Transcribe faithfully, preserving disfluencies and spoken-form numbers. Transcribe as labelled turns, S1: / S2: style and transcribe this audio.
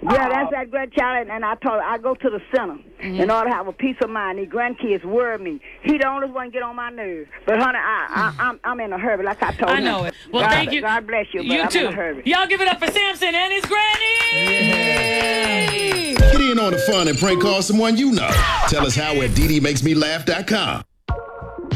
S1: Yeah, that's that grandchild, and I told her I go to the center mm-hmm. in order to have a peace of mind. These grandkids worry me. He the only one get on my nerves. But honey, I, I I'm I'm in a hurry, like I told
S2: I
S1: him.
S2: know it. Well,
S1: God,
S2: thank you.
S1: God bless you. But
S2: You
S1: I'm
S2: too.
S1: In a hurry.
S2: Y'all give it up for Samson and his granny.
S3: Yeah. Get in on the fun and prank call someone you know. Tell us how at D D makes me laugh dot com.